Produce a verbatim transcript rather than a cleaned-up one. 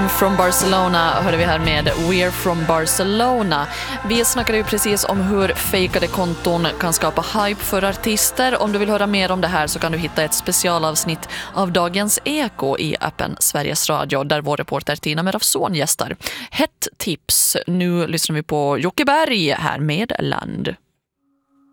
from Barcelona hörde vi här med We're from Barcelona. Vi snackade ju precis om hur fejkade konton kan skapa hype för artister. Om du vill höra mer om det här så kan du hitta ett specialavsnitt av Dagens Eko i appen Sveriges Radio där vår reporter Tina Merafson gästar. Hett tips. Nu lyssnar vi på Jocke Berg här med Land.